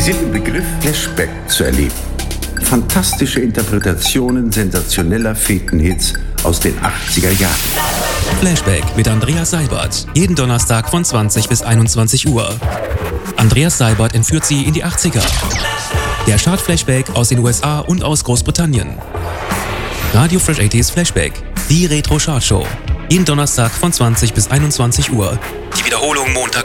sind im Begriff, Flashback zu erleben. Fantastische Interpretationen sensationeller Fetenhits aus den 80er Jahren. Flashback mit Andreas Seibert. Jeden Donnerstag von 20 bis 21 Uhr. Andreas Seibert entführt Sie in die 80er. Der Chart-Flashback aus den USA und aus Großbritannien. Radio Fresh 80s Flashback. Die Retro-Chart-Show. Jeden Donnerstag von 20 bis 21 Uhr. Die Wiederholung Montag